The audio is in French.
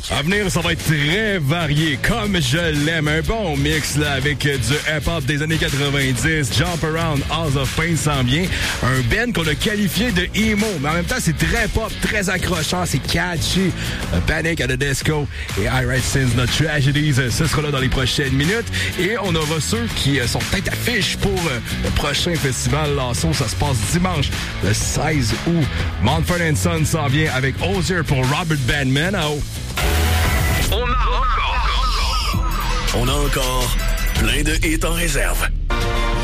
À venir, ça va être très varié, comme je l'aime. Un bon mix là, avec du hip-hop des années 90. Jump Around, House of Pain s'en vient. Un band qu'on a qualifié de emo, mais en même temps, c'est très pop, très accrocheur, c'est catchy. Panic at the Disco et I Write Sins Not Tragedies, ce sera là dans les prochaines minutes. Et on aura ceux qui sont tête affiche pour le prochain festival Lasso. Ça se passe dimanche, le 16 août. Mumford & Sons s'en vient avec Ozier pour Robert Bandman. On a encore plein de hits en réserve.